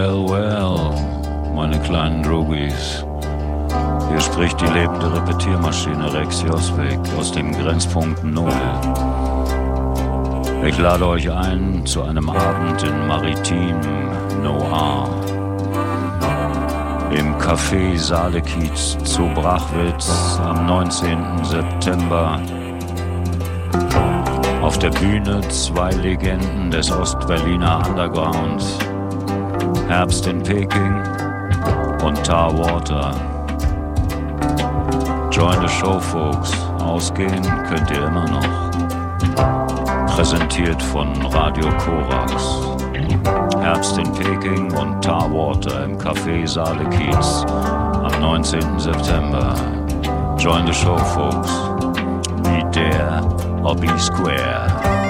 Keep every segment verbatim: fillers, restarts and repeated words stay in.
Well, well, meine kleinen Droogies. Hier spricht die lebende Repetiermaschine Rex Joswig aus dem Grenzpunkt Null. Ich lade euch ein zu einem Abend in Maritim Noir. Im Café Saalekiez zu Brachwitz am neunzehnten September. Auf der Bühne zwei Legenden des Ostberliner Underground. Herbst in Peking und Tar Water. Join the show, folks. Ausgehen könnt ihr immer noch. Präsentiert von Radio Korax. Herbst in Peking und Tar Water im Café Saalekiez am neunzehnten September. Join the show, folks. Be there or be square.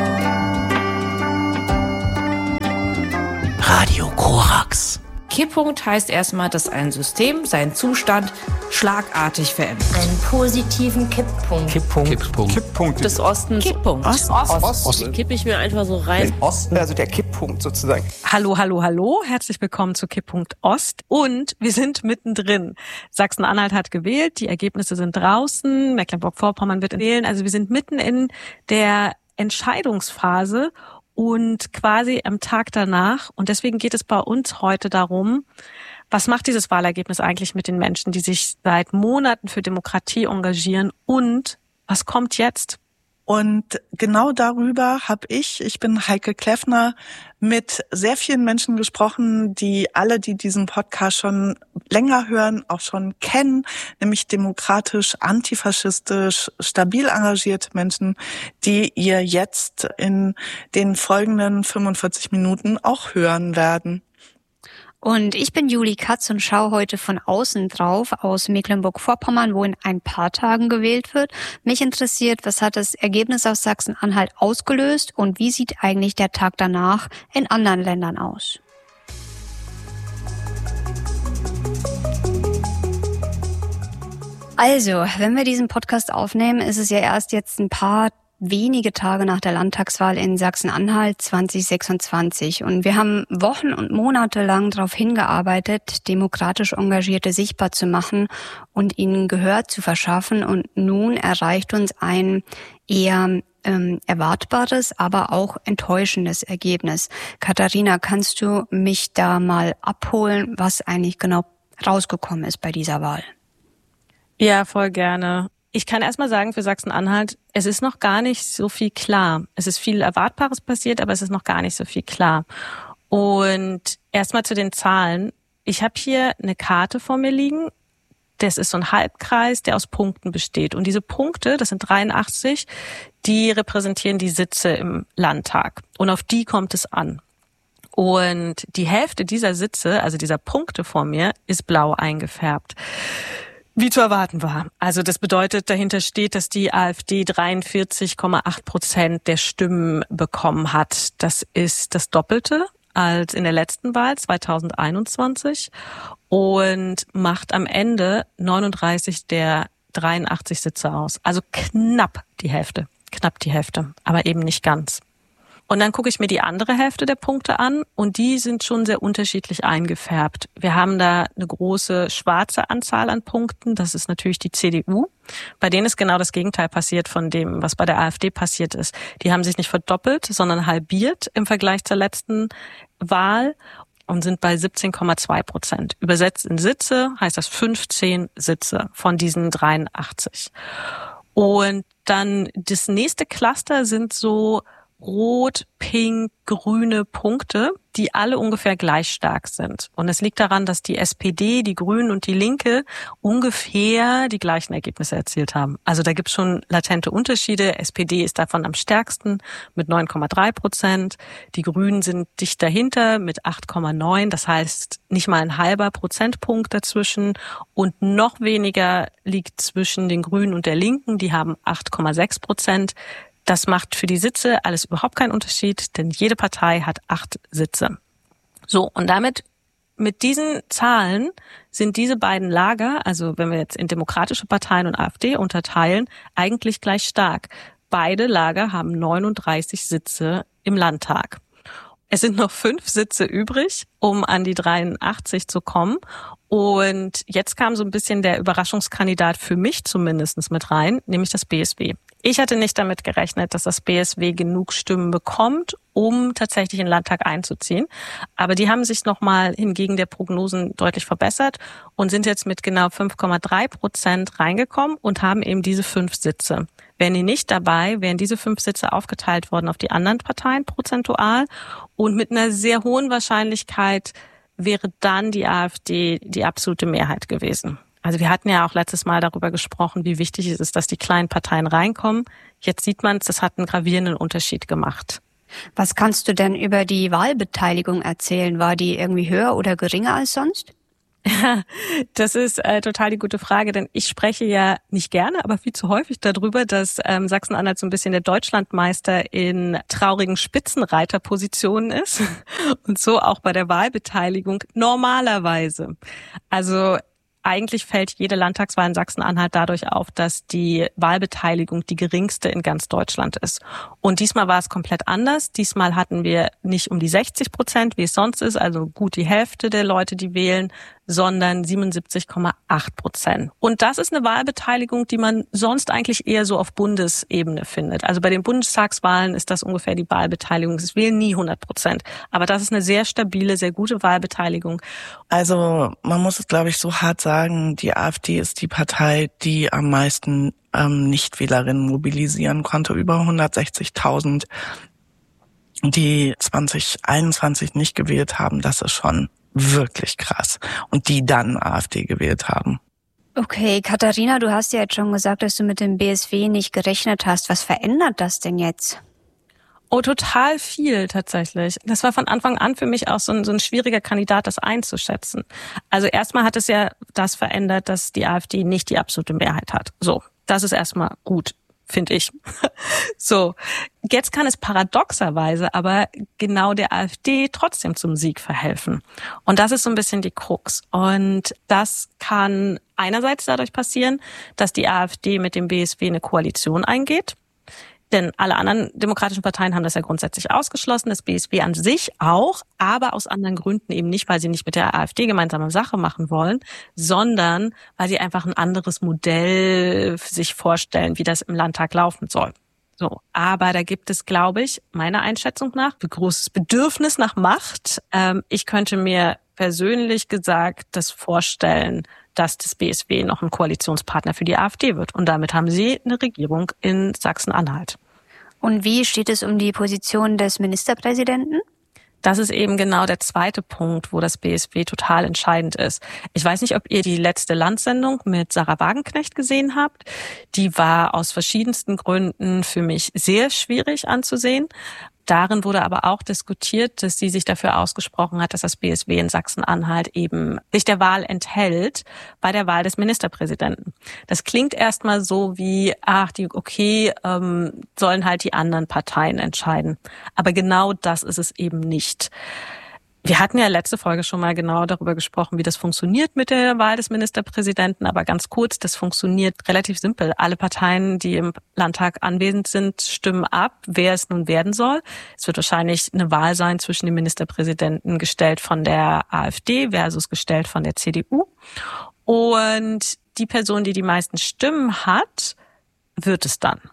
Radio Korax. Kipppunkt heißt erstmal, dass ein System seinen Zustand schlagartig verändert. Einen positiven Kipppunkt. Kipppunkt. Kipppunkt. Kipppunkt. Des Ostens. Kipppunkt. Ost. Ost. Ost. Ost. Kippe ich mir einfach so rein. Den Osten, also der Kipppunkt sozusagen. Hallo, hallo, hallo. Herzlich willkommen zu Kipppunkt Ost. Und wir sind mittendrin. Sachsen-Anhalt hat gewählt. Die Ergebnisse sind draußen. Mecklenburg-Vorpommern wird wählen. Also wir sind mitten in der Entscheidungsphase und quasi am Tag danach. Und deswegen geht es bei uns heute darum, was macht dieses Wahlergebnis eigentlich mit den Menschen, die sich seit Monaten für Demokratie engagieren, und was kommt jetzt? Und genau darüber habe ich, ich bin Heike Kleffner, mit sehr vielen Menschen gesprochen, die alle, die diesen Podcast schon länger hören, auch schon kennen, nämlich demokratisch, antifaschistisch, stabil engagierte Menschen, die ihr jetzt in den folgenden fünfundvierzig Minuten auch hören werden. Und ich bin Juli Katz und schaue heute von außen drauf, aus Mecklenburg-Vorpommern, wo in ein paar Tagen gewählt wird. Mich interessiert, was hat das Ergebnis aus Sachsen-Anhalt ausgelöst und wie sieht eigentlich der Tag danach in anderen Ländern aus? Also, wenn wir diesen Podcast aufnehmen, ist es ja erst jetzt ein paar wenige Tage nach der Landtagswahl in Sachsen-Anhalt zwanzig sechsundzwanzig. Und wir haben Wochen und Monate lang darauf hingearbeitet, demokratisch Engagierte sichtbar zu machen und ihnen Gehör zu verschaffen. Und nun erreicht uns ein eher ähm, erwartbares, aber auch enttäuschendes Ergebnis. Katharina, kannst du mich da mal abholen, was eigentlich genau rausgekommen ist bei dieser Wahl? Ja, voll gerne. Ich kann erstmal sagen, für Sachsen-Anhalt, es ist noch gar nicht so viel klar. Es ist viel Erwartbares passiert, aber es ist noch gar nicht so viel klar. Und erstmal zu den Zahlen. Ich habe hier eine Karte vor mir liegen. Das ist so ein Halbkreis, der aus Punkten besteht. Und diese Punkte, das sind dreiundachtzig, die repräsentieren die Sitze im Landtag. Und auf die kommt es an. Und die Hälfte dieser Sitze, also dieser Punkte vor mir, ist blau eingefärbt. Wie zu erwarten war. Also das bedeutet, dahinter steht, dass die AfD dreiundvierzig Komma acht Prozent der Stimmen bekommen hat. Das ist das Doppelte als in der letzten Wahl zweitausendeinundzwanzig und macht am Ende neununddreißig der dreiundachtzig Sitze aus. Also knapp die Hälfte, knapp die Hälfte, aber eben nicht ganz. Und dann gucke ich mir die andere Hälfte der Punkte an und die sind schon sehr unterschiedlich eingefärbt. Wir haben da eine große schwarze Anzahl an Punkten, das ist natürlich die C D U. Bei denen ist genau das Gegenteil passiert von dem, was bei der AfD passiert ist. Die haben sich nicht verdoppelt, sondern halbiert im Vergleich zur letzten Wahl und sind bei siebzehn Komma zwei Prozent. Übersetzt in Sitze heißt das fünfzehn Sitze von diesen dreiundachtzig. Und dann das nächste Cluster sind so rot, pink, grüne Punkte, die alle ungefähr gleich stark sind. Und es liegt daran, dass die S P D, die Grünen und die Linke ungefähr die gleichen Ergebnisse erzielt haben. Also da gibt es schon latente Unterschiede. S P D ist davon am stärksten mit neun Komma drei Prozent. Die Grünen sind dicht dahinter mit acht Komma neun. Das heißt, nicht mal ein halber Prozentpunkt dazwischen. Und noch weniger liegt zwischen den Grünen und der Linken. Die haben acht Komma sechs Prozent. Das macht für die Sitze alles überhaupt keinen Unterschied, denn jede Partei hat acht Sitze. So, und damit, mit diesen Zahlen sind diese beiden Lager, also wenn wir jetzt in demokratische Parteien und AfD unterteilen, eigentlich gleich stark. Beide Lager haben neununddreißig Sitze im Landtag. Es sind noch fünf Sitze übrig, um an die dreiundachtzig zu kommen. Und jetzt kam so ein bisschen der Überraschungskandidat für mich zumindest mit rein, nämlich das B S W. Ich hatte nicht damit gerechnet, dass das B S W genug Stimmen bekommt, um tatsächlich in den Landtag einzuziehen. Aber die haben sich nochmal hingegen der Prognosen deutlich verbessert und sind jetzt mit genau fünf Komma drei Prozent reingekommen und haben eben diese fünf Sitze. Wären die nicht dabei, wären diese fünf Sitze aufgeteilt worden auf die anderen Parteien prozentual und mit einer sehr hohen Wahrscheinlichkeit wäre dann die AfD die absolute Mehrheit gewesen. Also wir hatten ja auch letztes Mal darüber gesprochen, wie wichtig es ist, dass die kleinen Parteien reinkommen. Jetzt sieht man es, das hat einen gravierenden Unterschied gemacht. Was kannst du denn über die Wahlbeteiligung erzählen? War die irgendwie höher oder geringer als sonst? Ja, das ist äh, total die gute Frage, denn ich spreche ja nicht gerne, aber viel zu häufig darüber, dass ähm, Sachsen-Anhalt so ein bisschen der Deutschlandmeister in traurigen Spitzenreiterpositionen ist und so auch bei der Wahlbeteiligung normalerweise. Also eigentlich fällt jede Landtagswahl in Sachsen-Anhalt dadurch auf, dass die Wahlbeteiligung die geringste in ganz Deutschland ist. Und diesmal war es komplett anders. Diesmal hatten wir nicht um die sechzig Prozent, wie es sonst ist, also gut die Hälfte der Leute, die wählen, sondern siebenundsiebzig Komma acht Prozent. Und das ist eine Wahlbeteiligung, die man sonst eigentlich eher so auf Bundesebene findet. Also bei den Bundestagswahlen ist das ungefähr die Wahlbeteiligung. Es wählen nie hundert Prozent. Aber das ist eine sehr stabile, sehr gute Wahlbeteiligung. Also man muss es, glaube ich, so hart sagen, die AfD ist die Partei, die am meisten ähm, Nichtwählerinnen mobilisieren konnte. Über hundertsechzigtausend, die zwanzig einundzwanzig nicht gewählt haben. Das ist schon wirklich krass. Und die dann AfD gewählt haben. Okay, Katharina, du hast ja jetzt schon gesagt, dass du mit dem B S W nicht gerechnet hast. Was verändert das denn jetzt? Oh, total viel tatsächlich. Das war von Anfang an für mich auch so ein, so ein schwieriger Kandidat, das einzuschätzen. Also erstmal hat es ja das verändert, dass die AfD nicht die absolute Mehrheit hat. So, das ist erstmal gut, finde ich. So, jetzt kann es paradoxerweise aber genau der AfD trotzdem zum Sieg verhelfen. Und das ist so ein bisschen die Krux. Und das kann einerseits dadurch passieren, dass die AfD mit dem B S W eine Koalition eingeht. Denn alle anderen demokratischen Parteien haben das ja grundsätzlich ausgeschlossen, das B S W an sich auch, aber aus anderen Gründen eben nicht, weil sie nicht mit der AfD gemeinsame Sache machen wollen, sondern weil sie einfach ein anderes Modell sich vorstellen, wie das im Landtag laufen soll. So, aber da gibt es, glaube ich, meiner Einschätzung nach, ein großes Bedürfnis nach Macht. Ähm, ich könnte mir persönlich gesagt das vorstellen, dass das B S W noch ein Koalitionspartner für die AfD wird. Und damit haben sie eine Regierung in Sachsen-Anhalt. Und wie steht es um die Position des Ministerpräsidenten? Das ist eben genau der zweite Punkt, wo das B S W total entscheidend ist. Ich weiß nicht, ob ihr die letzte Landsendung mit Sarah Wagenknecht gesehen habt. Die war aus verschiedensten Gründen für mich sehr schwierig anzusehen. Darin wurde aber auch diskutiert, dass sie sich dafür ausgesprochen hat, dass das B S W in Sachsen-Anhalt eben sich der Wahl enthält bei der Wahl des Ministerpräsidenten. Das klingt erstmal so wie, ach, die okay, ähm, sollen halt die anderen Parteien entscheiden. Aber genau das ist es eben nicht. Wir hatten ja letzte Folge schon mal genau darüber gesprochen, wie das funktioniert mit der Wahl des Ministerpräsidenten. Aber ganz kurz, das funktioniert relativ simpel. Alle Parteien, die im Landtag anwesend sind, stimmen ab, wer es nun werden soll. Es wird wahrscheinlich eine Wahl sein zwischen dem Ministerpräsidenten gestellt von der AfD versus gestellt von der C D U. Und die Person, die die meisten Stimmen hat, wird es dann.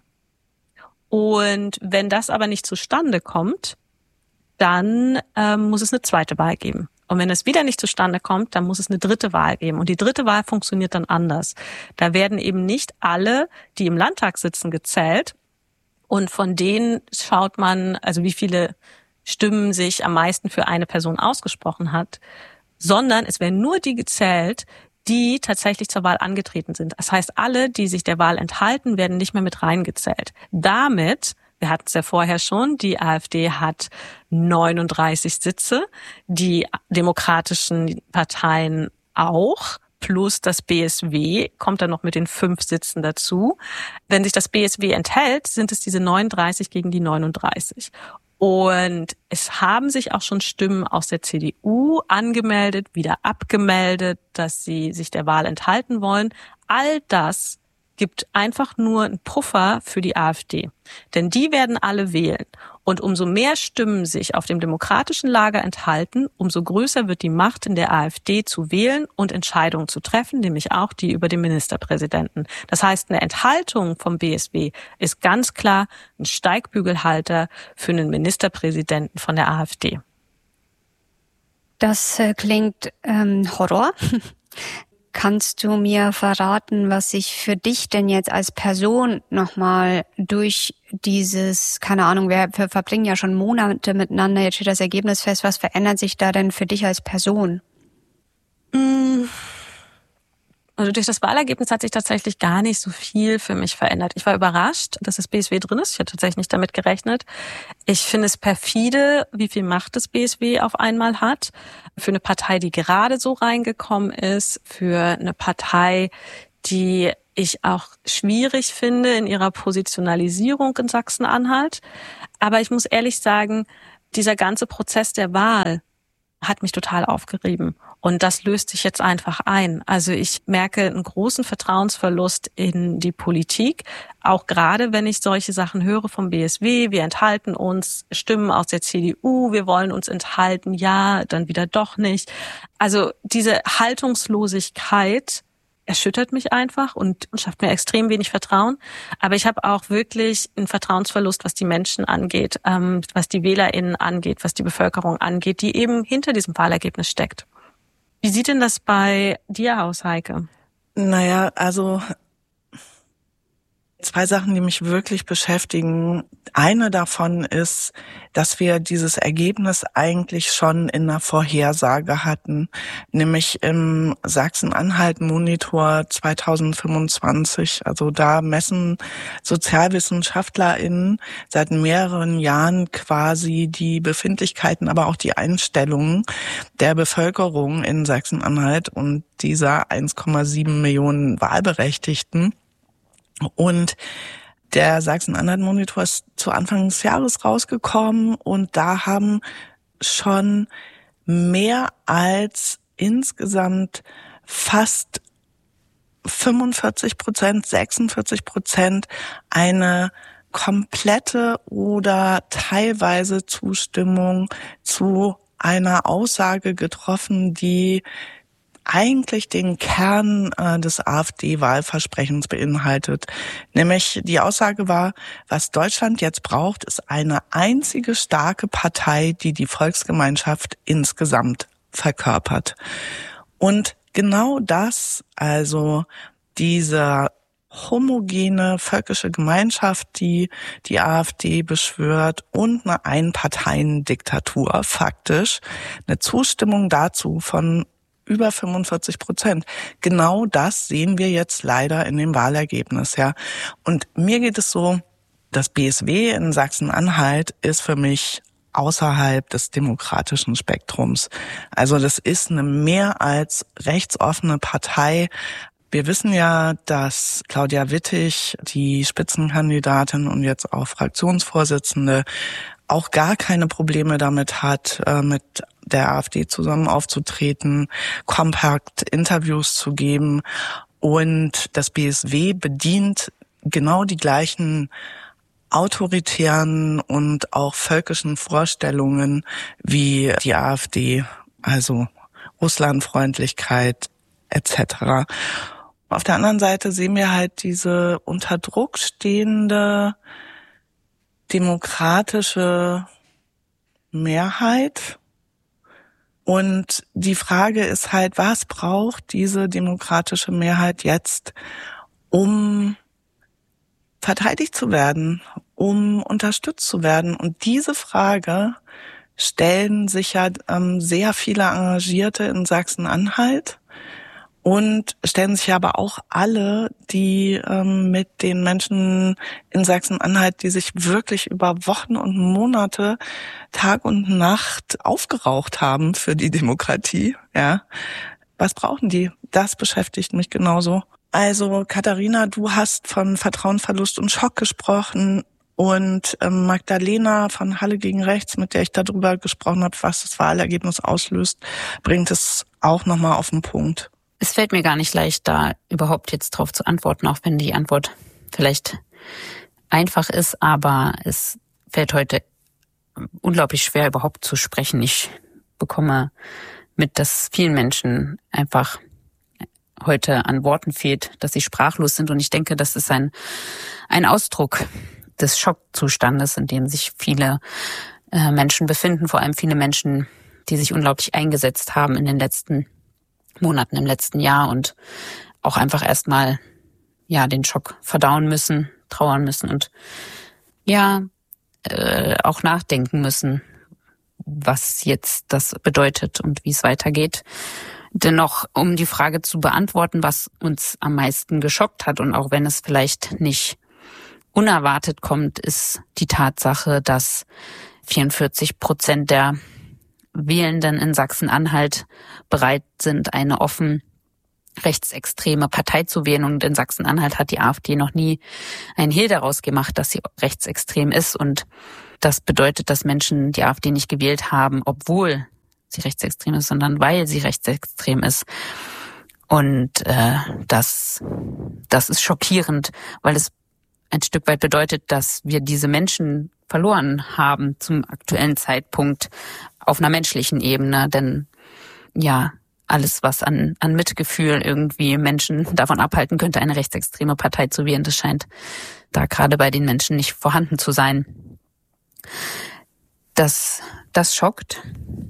Und wenn das aber nicht zustande kommt, dann ähm, muss es eine zweite Wahl geben. Und wenn es wieder nicht zustande kommt, dann muss es eine dritte Wahl geben. Und die dritte Wahl funktioniert dann anders. Da werden eben nicht alle, die im Landtag sitzen, gezählt. Und von denen schaut man, also wie viele Stimmen sich am meisten für eine Person ausgesprochen hat, sondern es werden nur die gezählt, die tatsächlich zur Wahl angetreten sind. Das heißt, alle, die sich der Wahl enthalten, werden nicht mehr mit reingezählt. Damit, wir hatten es ja vorher schon, die AfD hat neununddreißig Sitze, die demokratischen Parteien auch, plus das B S W kommt dann noch mit den fünf Sitzen dazu. Wenn sich das B S W enthält, sind es diese neununddreißig gegen die neununddreißig. Und es haben sich auch schon Stimmen aus der C D U angemeldet, wieder abgemeldet, dass sie sich der Wahl enthalten wollen. All das gibt einfach nur einen Puffer für die AfD. Denn die werden alle wählen. Und umso mehr Stimmen sich auf dem demokratischen Lager enthalten, umso größer wird die Macht in der AfD zu wählen und Entscheidungen zu treffen, nämlich auch die über den Ministerpräsidenten. Das heißt, eine Enthaltung vom B S W ist ganz klar ein Steigbügelhalter für einen Ministerpräsidenten von der AfD. Das äh, klingt ähm, Horror. Kannst du mir verraten, was sich für dich denn jetzt als Person nochmal durch dieses, keine Ahnung, wir verbringen ja schon Monate miteinander, jetzt steht das Ergebnis fest, was verändert sich da denn für dich als Person? Also durch das Wahlergebnis hat sich tatsächlich gar nicht so viel für mich verändert. Ich war überrascht, dass das B S W drin ist. Ich hatte tatsächlich nicht damit gerechnet. Ich finde es perfide, wie viel Macht das B S W auf einmal hat. Für eine Partei, die gerade so reingekommen ist, für eine Partei, die ich auch schwierig finde in ihrer Positionalisierung in Sachsen-Anhalt. Aber ich muss ehrlich sagen, dieser ganze Prozess der Wahl hat mich total aufgerieben. Und das löst sich jetzt einfach ein. Also ich merke einen großen Vertrauensverlust in die Politik, auch gerade wenn ich solche Sachen höre vom B S W. Wir enthalten uns, Stimmen aus der C D U, wir wollen uns enthalten, ja, dann wieder doch nicht. Also diese Haltungslosigkeit erschüttert mich einfach und schafft mir extrem wenig Vertrauen. Aber ich habe auch wirklich einen Vertrauensverlust, was die Menschen angeht, ähm, was die WählerInnen angeht, was die Bevölkerung angeht, die eben hinter diesem Wahlergebnis steckt. Wie sieht denn das bei dir aus, Heike? Naja, also zwei Sachen, die mich wirklich beschäftigen. Eine davon ist, dass wir dieses Ergebnis eigentlich schon in der Vorhersage hatten, nämlich im Sachsen-Anhalt-Monitor zweitausendfünfundzwanzig. Also da messen SozialwissenschaftlerInnen seit mehreren Jahren quasi die Befindlichkeiten, aber auch die Einstellungen der Bevölkerung in Sachsen-Anhalt und dieser eins Komma sieben Millionen Wahlberechtigten. Und der Sachsen-Anhalt-Monitor ist zu Anfang des Jahres rausgekommen und da haben schon mehr als insgesamt fast fünfundvierzig Prozent, sechsundvierzig Prozent eine komplette oder teilweise Zustimmung zu einer Aussage getroffen, die eigentlich den Kern äh, des AfD-Wahlversprechens beinhaltet. Nämlich die Aussage war, was Deutschland jetzt braucht, ist eine einzige starke Partei, die die Volksgemeinschaft insgesamt verkörpert. Und genau das, also diese homogene völkische Gemeinschaft, die die AfD beschwört und eine Einparteiendiktatur faktisch, eine Zustimmung dazu von über fünfundvierzig Prozent. Genau das sehen wir jetzt leider in dem Wahlergebnis, ja. Und mir geht es so, das B S W in Sachsen-Anhalt ist für mich außerhalb des demokratischen Spektrums. Also das ist eine mehr als rechtsoffene Partei. Wir wissen ja, dass Claudia Wittig, die Spitzenkandidatin und jetzt auch Fraktionsvorsitzende, auch gar keine Probleme damit hat, mit der AfD zusammen aufzutreten, kompakt Interviews zu geben. Und das B S W bedient genau die gleichen autoritären und auch völkischen Vorstellungen wie die AfD, also Russlandfreundlichkeit et cetera. Auf der anderen Seite sehen wir halt diese unter Druck stehende demokratische Mehrheit. Und die Frage ist halt, was braucht diese demokratische Mehrheit jetzt, um verteidigt zu werden, um unterstützt zu werden? Und diese Frage stellen sich ja ähm, sehr viele Engagierte in Sachsen-Anhalt und stellen sich aber auch alle, die ähm, mit den Menschen in Sachsen-Anhalt, die sich wirklich über Wochen und Monate, Tag und Nacht aufgeraucht haben für die Demokratie, ja. Was brauchen die? Das beschäftigt mich genauso. Also Katharina, du hast von Vertrauensverlust und Schock gesprochen und ähm, Magdalena von Halle gegen Rechts, mit der ich darüber gesprochen habe, was das Wahlergebnis auslöst, bringt es auch nochmal auf den Punkt. Es fällt mir gar nicht leicht, da überhaupt jetzt drauf zu antworten, auch wenn die Antwort vielleicht einfach ist, aber es fällt heute unglaublich schwer, überhaupt zu sprechen. Ich bekomme mit, dass vielen Menschen einfach heute an Worten fehlt, dass sie sprachlos sind. Und ich denke, das ist ein, ein Ausdruck des Schockzustandes, in dem sich viele äh, Menschen befinden, vor allem viele Menschen, die sich unglaublich eingesetzt haben in den letzten Monaten, im letzten Jahr und auch einfach erstmal ja den Schock verdauen müssen, trauern müssen und ja äh, auch nachdenken müssen, was jetzt das bedeutet und wie es weitergeht. Dennoch, um die Frage zu beantworten, was uns am meisten geschockt hat und auch wenn es vielleicht nicht unerwartet kommt, ist die Tatsache, dass vierundvierzig Prozent der Wählenden in Sachsen-Anhalt bereit sind, eine offen rechtsextreme Partei zu wählen. Und in Sachsen-Anhalt hat die AfD noch nie einen Hehl daraus gemacht, dass sie rechtsextrem ist. Und das bedeutet, dass Menschen die AfD nicht gewählt haben, obwohl sie rechtsextrem ist, sondern weil sie rechtsextrem ist. Und äh, das, das ist schockierend, weil es ein Stück weit bedeutet, dass wir diese Menschen verloren haben zum aktuellen Zeitpunkt auf einer menschlichen Ebene. Denn ja, alles, was an, an Mitgefühl irgendwie Menschen davon abhalten könnte, eine rechtsextreme Partei zu wählen, das scheint da gerade bei den Menschen nicht vorhanden zu sein. Das, das schockt.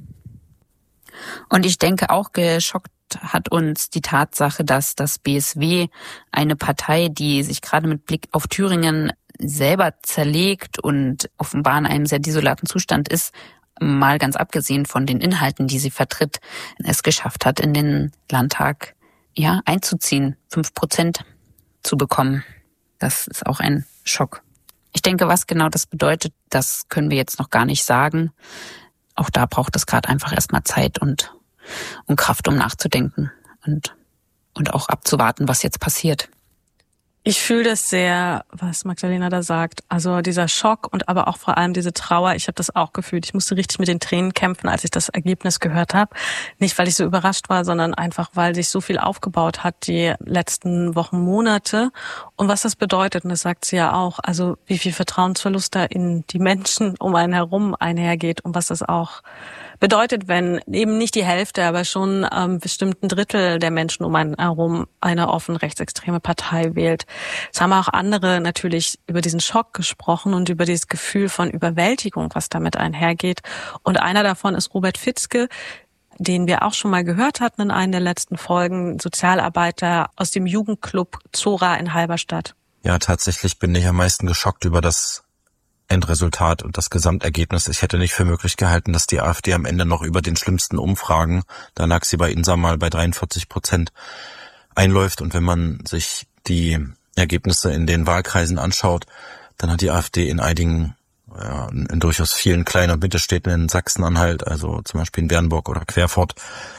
Und ich denke auch geschockt hat uns die Tatsache, dass das B S W, eine Partei, die sich gerade mit Blick auf Thüringen selber zerlegt und offenbar in einem sehr desolaten Zustand ist, mal ganz abgesehen von den Inhalten, die sie vertritt, es geschafft hat, in den Landtag ja einzuziehen, fünf Prozent zu bekommen. Das ist auch ein Schock. Ich denke, was genau das bedeutet, das können wir jetzt noch gar nicht sagen. Auch da braucht es gerade einfach erstmal Zeit und, und Kraft, um nachzudenken und, und auch abzuwarten, was jetzt passiert. Ich fühle das sehr, was Magdalena da sagt. Also dieser Schock und aber auch vor allem diese Trauer. Ich habe das auch gefühlt. Ich musste richtig mit den Tränen kämpfen, als ich das Ergebnis gehört habe. Nicht, weil ich so überrascht war, sondern einfach, weil sich so viel aufgebaut hat die letzten Wochen, Monate. Und was das bedeutet, und das sagt sie ja auch, also wie viel Vertrauensverlust da in die Menschen um einen herum einhergeht und was das auch bedeutet, wenn eben nicht die Hälfte, aber schon ähm, bestimmt ein Drittel der Menschen um einen herum eine offen rechtsextreme Partei wählt. Es haben auch andere natürlich über diesen Schock gesprochen und über dieses Gefühl von Überwältigung, was damit einhergeht. Und einer davon ist Robert Fitzke, den wir auch schon mal gehört hatten in einer der letzten Folgen, Sozialarbeiter aus dem Jugendclub Zora in Halberstadt. Ja, tatsächlich bin ich am meisten geschockt über das Endresultat und das Gesamtergebnis. Ich hätte nicht für möglich gehalten, dass die AfD am Ende noch über den schlimmsten Umfragen, da lag sie bei Insa mal bei dreiundvierzig Prozent, einläuft. Und wenn man sich die Ergebnisse in den Wahlkreisen anschaut, dann hat die AfD in einigen, ja, in durchaus vielen kleinen Mittelstädten in Sachsen-Anhalt, also zum Beispiel in Bernburg oder Querfurt,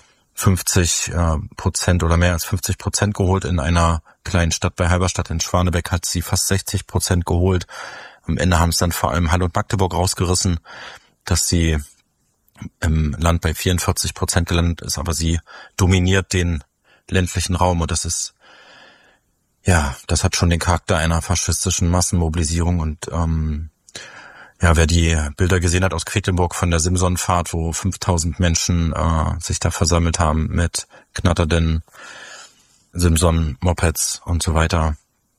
fünfzig Prozent oder mehr als fünfzig Prozent geholt. In einer kleinen Stadt bei Halberstadt in Schwanebeck hat sie fast sechzig Prozent geholt. Am Ende haben es dann vor allem Halle und Magdeburg rausgerissen, dass sie im Land bei vierundvierzig Prozent gelandet ist, aber sie dominiert den ländlichen Raum und das ist, ja, das hat schon den Charakter einer faschistischen Massenmobilisierung und ähm, ja, wer die Bilder gesehen hat aus Quedlinburg von der Simsonfahrt, wo fünftausend Menschen äh, sich da versammelt haben mit knatternden Simson-Mopeds und so weiter,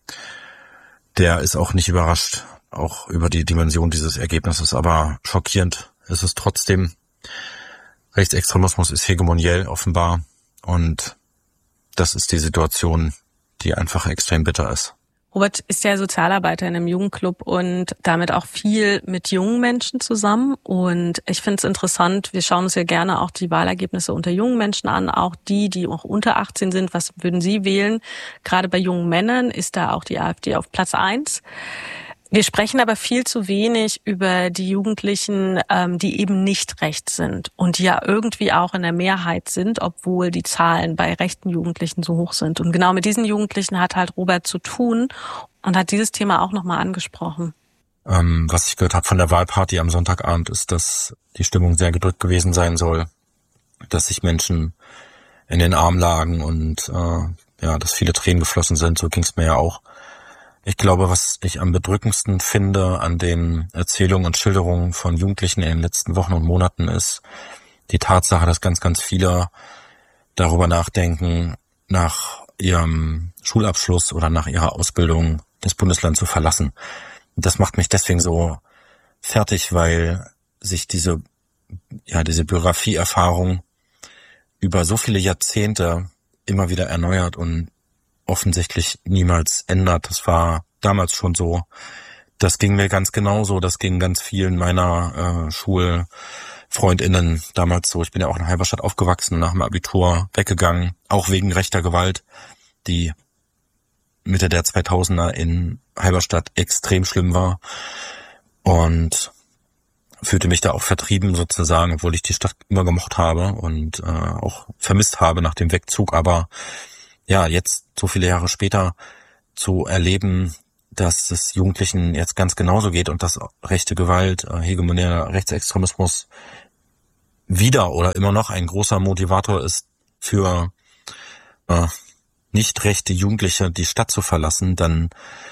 der ist auch nicht überrascht, auch über die Dimension dieses Ergebnisses, aber schockierend ist es trotzdem. Rechtsextremismus ist hegemoniell offenbar und das ist die Situation, die einfach extrem bitter ist. Robert ist ja Sozialarbeiter in einem Jugendclub und damit auch viel mit jungen Menschen zusammen. Und ich finde es interessant, wir schauen uns ja gerne auch die Wahlergebnisse unter jungen Menschen an, auch die, die auch unter achtzehn sind. Was würden Sie wählen? Gerade bei jungen Männern ist da auch die AfD auf Platz eins. Wir sprechen aber viel zu wenig über die Jugendlichen, ähm, die eben nicht rechts sind und die ja irgendwie auch in der Mehrheit sind, obwohl die Zahlen bei rechten Jugendlichen so hoch sind. Und genau mit diesen Jugendlichen hat halt Robert zu tun und hat dieses Thema auch nochmal angesprochen. Ähm, was ich gehört habe von der Wahlparty am Sonntagabend ist, dass die Stimmung sehr gedrückt gewesen sein soll, dass sich Menschen in den Arm lagen und äh, ja, dass viele Tränen geflossen sind. So ging es mir ja auch. Ich glaube, was ich am bedrückendsten finde an den Erzählungen und Schilderungen von Jugendlichen in den letzten Wochen und Monaten ist die Tatsache, dass ganz, ganz viele darüber nachdenken, nach ihrem Schulabschluss oder nach ihrer Ausbildung das Bundesland zu verlassen. Und das macht mich deswegen so fertig, weil sich diese, ja, diese Biografieerfahrung über so viele Jahrzehnte immer wieder erneuert und offensichtlich niemals ändert. Das war damals schon so. Das ging mir ganz genauso. Das ging ganz vielen meiner äh, Schulfreundinnen damals so. Ich bin ja auch in Halberstadt aufgewachsen, nach dem Abitur weggegangen, auch wegen rechter Gewalt, die Mitte der zweitausender in Halberstadt extrem schlimm war, und fühlte mich da auch vertrieben sozusagen, obwohl ich die Stadt immer gemocht habe und äh, auch vermisst habe nach dem Wegzug. Aber ja, jetzt so viele Jahre später zu erleben, dass es Jugendlichen jetzt ganz genauso geht und dass rechte Gewalt, äh, hegemonärer Rechtsextremismus wieder oder immer noch ein großer Motivator ist für äh, nicht rechte Jugendliche, die Stadt zu verlassen, dann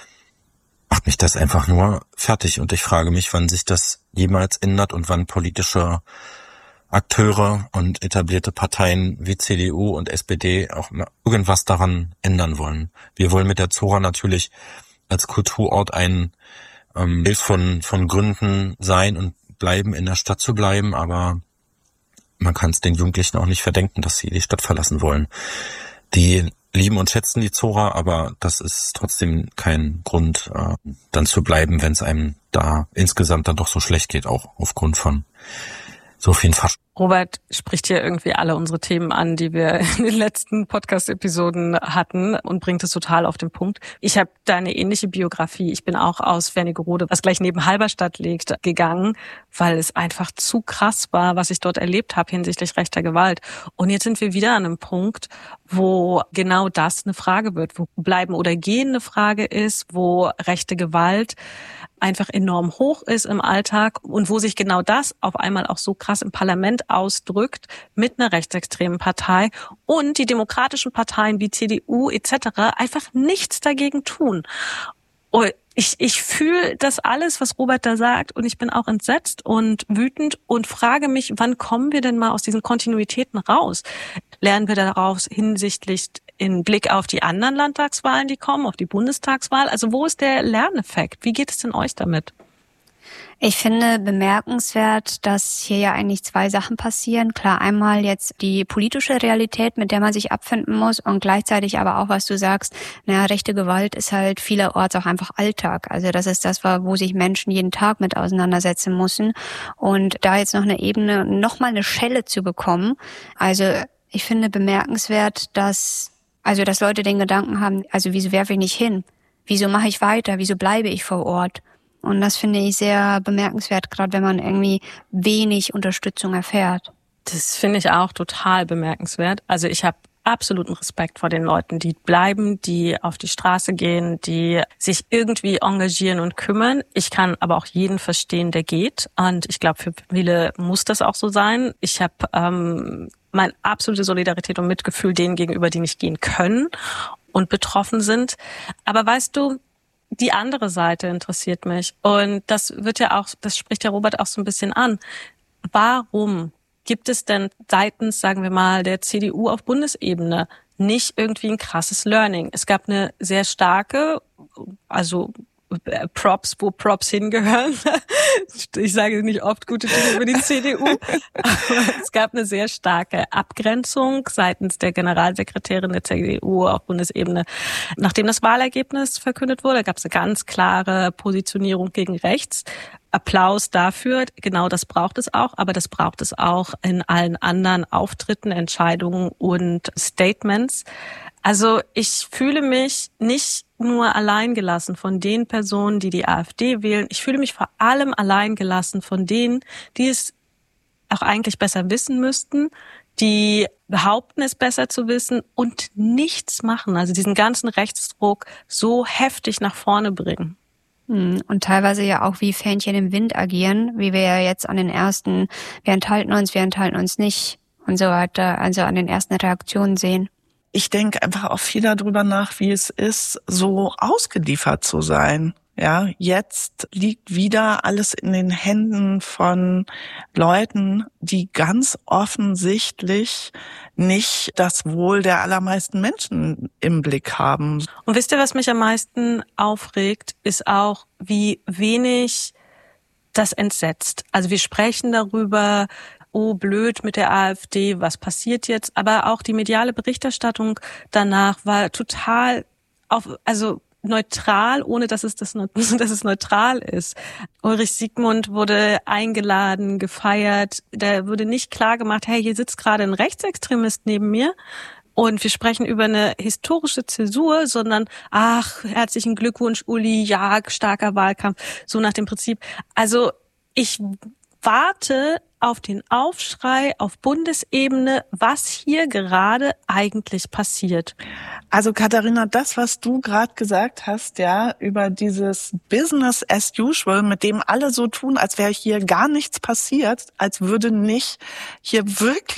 macht mich das einfach nur fertig. Und ich frage mich, wann sich das jemals ändert und wann politische Akteure und etablierte Parteien wie C D U und S P D auch irgendwas daran ändern wollen. Wir wollen mit der Zora natürlich als Kulturort ein ähm, Bild von, von Gründen sein und bleiben, in der Stadt zu bleiben, aber man kann es den Jugendlichen auch nicht verdenken, dass sie die Stadt verlassen wollen. Die lieben und schätzen die Zora, aber das ist trotzdem kein Grund, äh, dann zu bleiben, wenn es einem da insgesamt dann doch so schlecht geht, auch aufgrund von so vielen Fasch. Robert spricht hier irgendwie alle unsere Themen an, die wir in den letzten Podcast-Episoden hatten, und bringt es total auf den Punkt. Ich habe da eine ähnliche Biografie. Ich bin auch aus Wernigerode, was gleich neben Halberstadt liegt, gegangen, weil es einfach zu krass war, was ich dort erlebt habe hinsichtlich rechter Gewalt. Und jetzt sind wir wieder an einem Punkt, wo genau das eine Frage wird, wo bleiben oder gehen eine Frage ist, wo rechte Gewalt einfach enorm hoch ist im Alltag und wo sich genau das auf einmal auch so krass im Parlament ausdrückt mit einer rechtsextremen Partei und die demokratischen Parteien wie C D U et cetera einfach nichts dagegen tun. Und ich, ich fühle das alles, was Robert da sagt, und ich bin auch entsetzt und wütend und frage mich, wann kommen wir denn mal aus diesen Kontinuitäten raus? Lernen wir daraus hinsichtlich in Blick auf die anderen Landtagswahlen, die kommen, auf die Bundestagswahl? Also wo ist der Lerneffekt? Wie geht es denn euch damit? Ich finde bemerkenswert, dass hier ja eigentlich zwei Sachen passieren. Klar, einmal jetzt die politische Realität, mit der man sich abfinden muss, und gleichzeitig aber auch, was du sagst, naja, rechte Gewalt ist halt vielerorts auch einfach Alltag. Also das ist das, wo sich Menschen jeden Tag mit auseinandersetzen müssen. Und da jetzt noch eine Ebene, nochmal eine Schelle zu bekommen. Also ich finde bemerkenswert, dass, also dass Leute den Gedanken haben, also wieso werfe ich nicht hin? Wieso mache ich weiter? Wieso bleibe ich vor Ort? Und das finde ich sehr bemerkenswert, gerade wenn man irgendwie wenig Unterstützung erfährt. Das finde ich auch total bemerkenswert. Also ich habe absoluten Respekt vor den Leuten, die bleiben, die auf die Straße gehen, die sich irgendwie engagieren und kümmern. Ich kann aber auch jeden verstehen, der geht. Und ich glaube, für viele muss das auch so sein. Ich habe ähm, meine absolute Solidarität und Mitgefühl denen gegenüber, die nicht gehen können und betroffen sind. Aber weißt du, die andere Seite interessiert mich. Und das wird ja auch, das spricht ja Robert auch so ein bisschen an. Warum gibt es denn seitens, sagen wir mal, der C D U auf Bundesebene nicht irgendwie ein krasses Learning? Es gab eine sehr starke, also Props, wo Props hingehören. Ich sage nicht oft gute Dinge über die C D U. Aber es gab eine sehr starke Abgrenzung seitens der Generalsekretärin der C D U auf Bundesebene. Nachdem das Wahlergebnis verkündet wurde, gab es eine ganz klare Positionierung gegen rechts. Applaus dafür, genau das braucht es auch, aber das braucht es auch in allen anderen Auftritten, Entscheidungen und Statements. Also ich fühle mich nicht nur alleingelassen von den Personen, die die AfD wählen. Ich fühle mich vor allem alleingelassen von denen, die es auch eigentlich besser wissen müssten, die behaupten, es besser zu wissen und nichts machen. Also diesen ganzen Rechtsdruck so heftig nach vorne bringen. Und teilweise ja auch wie Fähnchen im Wind agieren, wie wir ja jetzt an den ersten, wir enthalten uns, wir enthalten uns nicht und so weiter, also an den ersten Reaktionen sehen. ich denke einfach auch viel darüber nach, wie es ist, so ausgeliefert zu sein. Ja, jetzt liegt wieder alles in den Händen von Leuten, die ganz offensichtlich nicht das Wohl der allermeisten Menschen im Blick haben. Und wisst ihr, was mich am meisten aufregt, ist auch, wie wenig das entsetzt. Also wir sprechen darüber, oh blöd mit der AfD, was passiert jetzt? Aber auch die mediale Berichterstattung danach war total auf, also neutral, ohne dass es das, dass es neutral ist. Ulrich Siegmund wurde eingeladen, gefeiert. Da wurde nicht klar gemacht, hey, hier sitzt gerade ein Rechtsextremist neben mir und wir sprechen über eine historische Zäsur, sondern ach, herzlichen Glückwunsch, Uli, ja, starker Wahlkampf, so nach dem Prinzip. Also ich warte auf den Aufschrei auf Bundesebene, was hier gerade eigentlich passiert. Also Katharina, das, was du gerade gesagt hast, ja, über dieses Business as usual, mit dem alle so tun, als wäre hier gar nichts passiert, als würde nicht hier wirklich